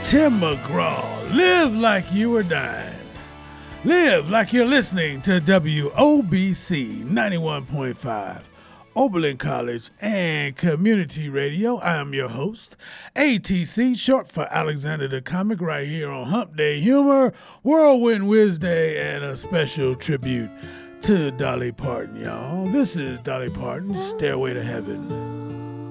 Tim McGraw, live like you were dying. Live like you're listening to WOBC 91.5, Oberlin College and Community Radio. I am your host, ATC, short for Alexander the Comic, right here on Hump Day Humor, Whirlwind Wednesday, and a special tribute to Dolly Parton, y'all. This is Dolly Parton's Stairway to Heaven.